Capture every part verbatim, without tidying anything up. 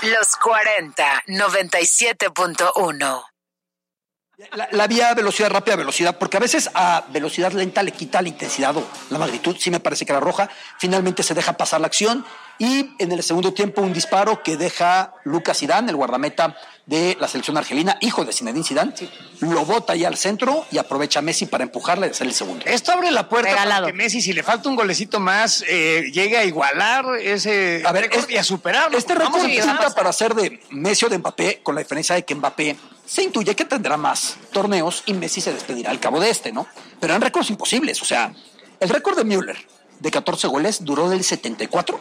Los cuarenta, noventa y siete punto uno. La, la vía velocidad rápida, velocidad, porque a veces a velocidad lenta le quita la intensidad o la magnitud, sí me parece que era roja. Finalmente se deja pasar la acción y en el segundo tiempo un disparo que deja Lucas Zidane, el guardameta de la selección argelina, hijo de Zinedine Zidane, sí. Lo bota ya al centro y aprovecha a Messi para empujarle y hacer el segundo. Esto abre la puerta Regalado. para que Messi, si le falta un golecito más, eh, llegue a igualar ese a ver, récord es, y a superarlo. Este récord Vamos a pinta para ser de Messi o de Mbappé, con la diferencia de que Mbappé se intuye que tendrá más torneos y Messi se despedirá al cabo de este, ¿no? Pero eran récords imposibles, o sea, el récord de Müller de catorce goles duró del setenta y cuatro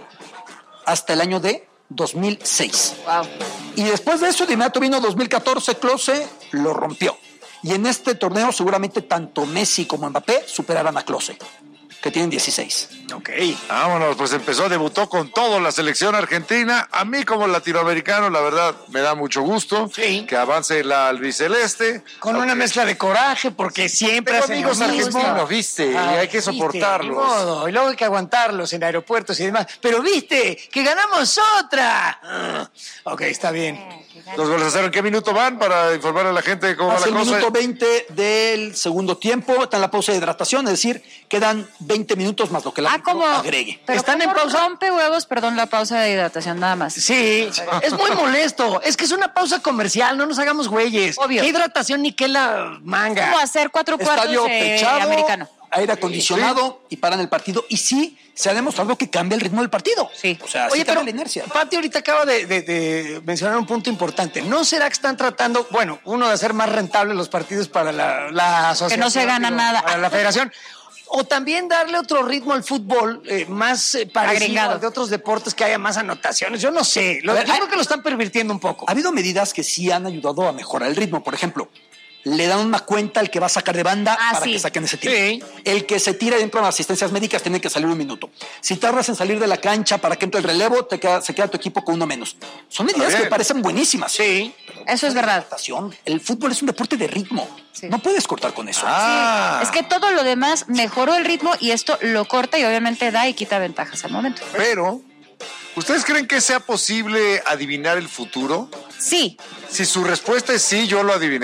hasta el año de dos mil seis. Wow. Y después de eso, de inmediato vino dos mil catorce, Klose lo rompió. Y en este torneo seguramente tanto Messi como Mbappé superarán a Klose, que tienen dieciséis. Ok. Vámonos, pues empezó, debutó con todo la selección argentina. A mí como latinoamericano, la verdad, me da mucho gusto sí. que avance la albiceleste. Con okay. una mezcla de coraje, porque siempre Tengo hacen amigos lo mismo. argentinos, viste, ah, y hay que viste, soportarlos. Modo, y luego hay que aguantarlos en aeropuertos y demás. Pero viste, que ganamos otra. Uh, ok, está bien. Los goles a cero, ¿en qué minuto van para informar a la gente de cómo va la cosa? El minuto veinte del segundo tiempo, está en la pausa de hidratación, es decir, quedan veinte minutos más lo que la ah, como, agregue. Pero ¿Están en pausa? Rompe huevos, perdón, la pausa de hidratación, nada más. Sí, es muy molesto. Es que es una pausa comercial, no nos hagamos güeyes. Obvio. ¿Qué hidratación ni qué la manga? ¿Cómo hacer cuatro cuartos Estadio eh, techado, americano? Aire acondicionado sí. Y paran el partido. Y sí, se ha demostrado que cambia el ritmo del partido. Sí. O sea, Oye, sí pero cambia la inercia. Pati ahorita acaba de, de, de mencionar un punto importante. ¿No será que están tratando, bueno, uno de hacer más rentables los partidos para la, la asociación? Que no se gana digo, nada. Para la federación. O también darle otro ritmo al fútbol, eh, más eh, parecido Agregado. al de otros deportes, que haya más anotaciones. Yo no sé. Lo, ver, yo hay, creo que lo están pervirtiendo un poco. Ha habido medidas que sí han ayudado a mejorar el ritmo. Por ejemplo, le dan una cuenta al que va a sacar de banda ah, para sí. que saquen ese tiro. Sí. El que se tira dentro de las asistencias médicas tiene que salir un minuto. Si tardas en salir de la cancha para que entre el relevo, te queda, se queda tu equipo con uno menos. Son medidas que parecen buenísimas. Sí. Eso es verdad. El fútbol es un deporte de ritmo. Sí. No puedes cortar con eso. Ah. Sí. Es que todo lo demás mejoró el ritmo y esto lo corta y obviamente da y quita ventajas al momento. Pero, ¿ustedes creen que sea posible adivinar el futuro? Sí. Si su respuesta es sí, yo lo adiviné.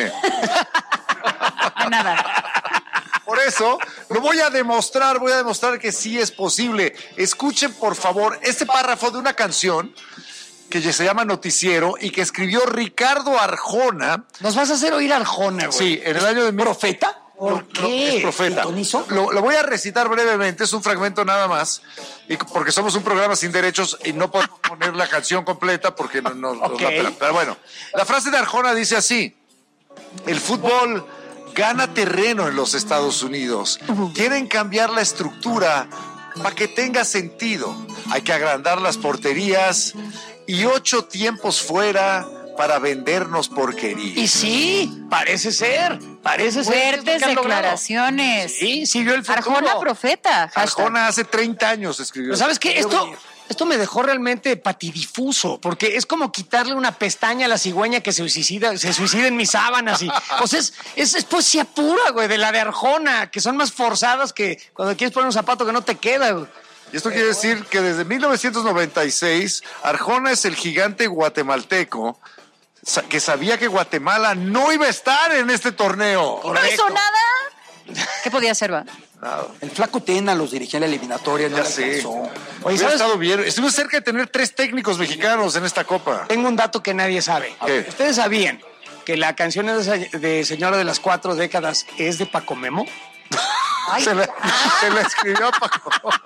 De nada. Por eso, lo voy a demostrar, voy a demostrar que sí es posible. Escuchen, por favor, este párrafo de una canción que se llama Noticiero y que escribió Ricardo Arjona. Nos vas a hacer oír Arjona, güey. Sí, en el año de... ¿Profeta? ¿Por no, qué? No, es profeta. Lo, lo voy a recitar brevemente, es un fragmento nada más, y porque somos un programa sin derechos y no podemos poner la canción completa porque no nos no, okay. no, pero bueno, la frase de Arjona dice así: el fútbol gana terreno en los Estados Unidos. Quieren cambiar la estructura para que tenga sentido. Hay que agrandar las porterías y ocho tiempos fuera para vendernos porquería. Y sí, parece ser, parece Fuertes ser. Fuertes declaraciones. Sí, siguió el futuro. Arjona profeta. Arjona hace treinta años escribió. Pero ¿sabes qué? Esto, esto me dejó realmente patidifuso, porque es como quitarle una pestaña a la cigüeña que se suicida, se suicida en mis sábanas. Y, o sea, es, es, es poesía pura, güey, de la de Arjona, que son más forzadas que cuando quieres poner un zapato que no te queda, güey. Y esto quiere decir que desde mil novecientos noventa y seis, Arjona es el gigante guatemalteco que sabía que Guatemala no iba a estar en este torneo. ¿No hizo nada? ¿Qué podía hacer, va? Nada. El flaco Tena los dirigía en la eliminatoria. Ya no sé. Oye, ¿sabes? Estado bien. Estuve cerca de tener tres técnicos mexicanos en esta copa. Tengo un dato que nadie sabe. ¿Qué? ¿Ustedes sabían que la canción de Señora de las Cuatro Décadas es de Paco Memo? Ay, se, la, se la escribió a Paco.